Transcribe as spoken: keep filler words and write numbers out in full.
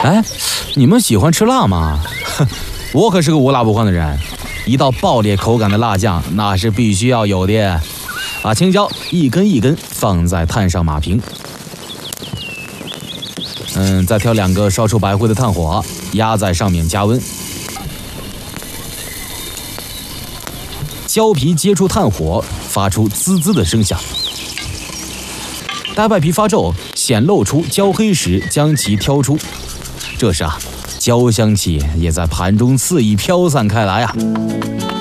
哎，你们喜欢吃辣吗？哼，我可是个无辣不欢的人，一道爆裂口感的辣酱那是必须要有的。把青椒一根一根放在炭上码平。嗯，再挑两个烧出白灰的炭火，压在上面加温。椒皮接触炭火，发出滋滋的声响。待外皮发皱，显露出焦黑时，将其挑出。这时啊，焦香气也在盘中肆意飘散开来啊。